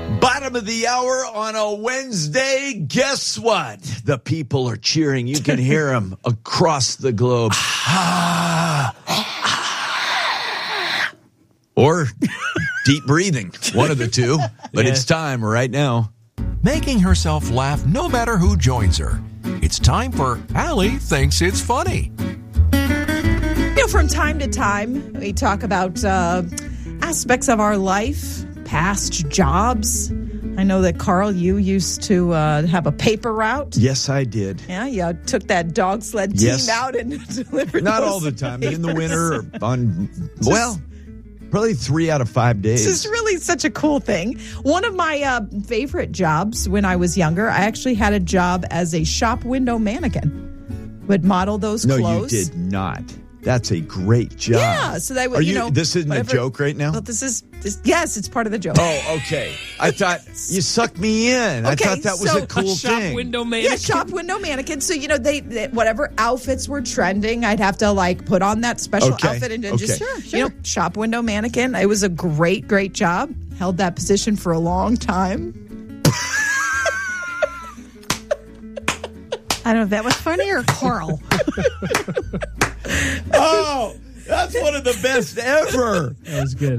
Bottom of the hour on a Wednesday. Guess what? The people are cheering. You can hear them across the globe. Or deep breathing. One of the two. But It's time right now. Making herself laugh no matter who joins her. It's time for Allie Thinks It's Funny. From time to time, we talk about aspects of our life, past jobs. I know that, Carl, you used to have a paper route. Yes, I did. Yeah, you took that dog sled team out and delivered Not those all the time, but in the papers. winter or probably 3 out of 5 days. This is really such a cool thing. One of my favorite jobs when I was younger, I actually had a job as a shop window mannequin. Would model those clothes. No, you did not. That's a great job. Yeah, so that would, this isn't a joke right now? Well, yes, it's part of the joke. Oh, okay. I thought you sucked me in. I thought that was a cool thing. Shop window mannequin. Yeah, shop window mannequin. So, they whatever outfits were trending, I'd have to put on that special outfit and then just, shop window mannequin. It was a great, great job. Held that position for a long time. I don't know if that was funny or Carl. Oh, that's one of the best ever. That was good.